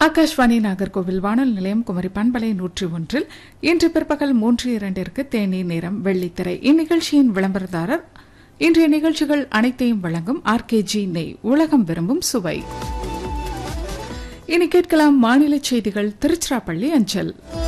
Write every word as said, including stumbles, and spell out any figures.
ஆகாஷ்வாணி நாகர்கோவில் வானொலி நிலையம் குமரி பண்பலை நூற்றி ஒன்றில் இன்று பிற்பகல் மூன்று இரண்டிற்கு தேநீர் நேரம் வெள்ளித்திரை. இந்நிகழ்ச்சியின் விளம்பரதாரர் இன்றைய நிகழ்ச்சிகள் அனைத்தையும் வழங்கும் ஆர் கே ஜி நெய், உலகம் விரும்பும் சுவை. இனி கேட்கலாம் மாநில செய்திகள் திருச்சிராப்பள்ளி அஞ்சல்.